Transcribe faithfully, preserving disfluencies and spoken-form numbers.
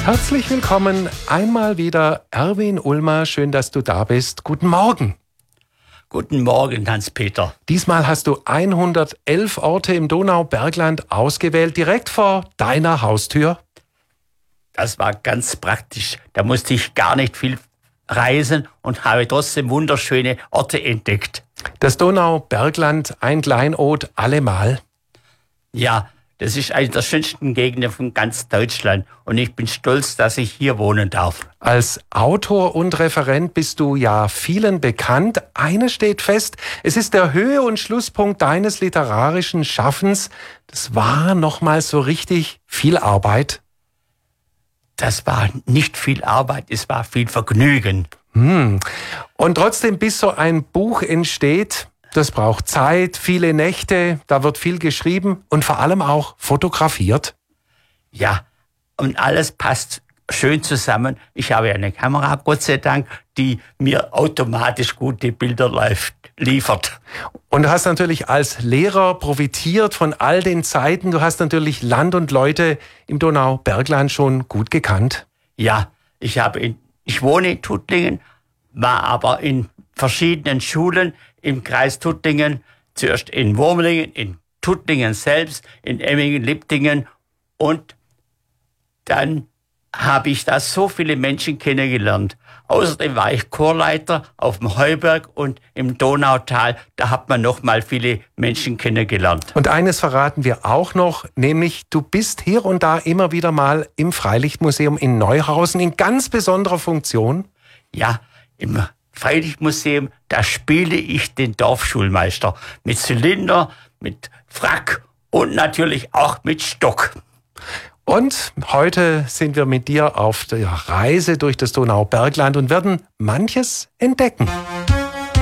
Herzlich willkommen, einmal wieder Erwin Ulmer, schön, dass du da bist. Guten Morgen. Guten Morgen, Hans-Peter. Diesmal hast du hundertelf Orte im Donaubergland ausgewählt, direkt vor deiner Haustür. Das war ganz praktisch. Da musste ich gar nicht viel reisen und habe trotzdem wunderschöne Orte entdeckt. Das Donaubergland, ein Kleinod allemal. Ja, das ist eine der schönsten Gegenden von ganz Deutschland und ich bin stolz, dass ich hier wohnen darf. Als Autor und Referent bist du ja vielen bekannt. Eines steht fest, es ist der Höhe- und Schlusspunkt deines literarischen Schaffens. Das war nochmal so richtig viel Arbeit. Das war nicht viel Arbeit, es war viel Vergnügen. Hm. Und trotzdem, bis so ein Buch entsteht, das braucht Zeit, viele Nächte, da wird viel geschrieben und vor allem auch fotografiert. Ja, und alles passt schön zusammen. Ich habe eine Kamera, Gott sei Dank, die mir automatisch gute Bilder läuft, liefert. Und du hast natürlich als Lehrer profitiert von all den Zeiten. Du hast natürlich Land und Leute im Donaubergland schon gut gekannt. Ja, ich habe in, ich wohne in Tuttlingen, war aber in verschiedenen Schulen im Kreis Tuttlingen, zuerst in Wurmlingen, in Tuttlingen selbst, in Emmingen, Liptingen und dann habe ich da so viele Menschen kennengelernt. Außerdem war ich Chorleiter auf dem Heuberg und im Donautal, da hat man noch mal viele Menschen kennengelernt. Und eines verraten wir auch noch, nämlich du bist hier und da immer wieder mal im Freilichtmuseum in Neuhausen in ganz besonderer Funktion. Ja, im Freilichtmuseum, da spiele ich den Dorfschulmeister mit Zylinder, mit Frack und natürlich auch mit Stock. Und heute sind wir mit dir auf der Reise durch das Donaubergland und werden manches entdecken.